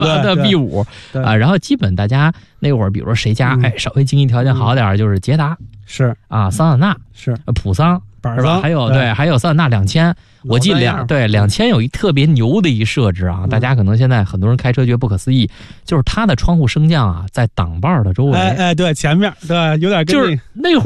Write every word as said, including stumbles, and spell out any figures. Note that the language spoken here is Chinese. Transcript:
的 B 五 啊，然后基本大家那会儿，比如说谁家、嗯、哎稍微经济条件好点，就是捷达是啊，桑塔纳是普桑是吧？ 还有对，还有桑塔纳两千。我记得两对两千有一特别牛的一设置啊、嗯，大家可能现在很多人开车觉得不可思议，就是它的窗户升降啊，在挡把的周围。 哎哎，对，前面对，有点跟就是那会儿。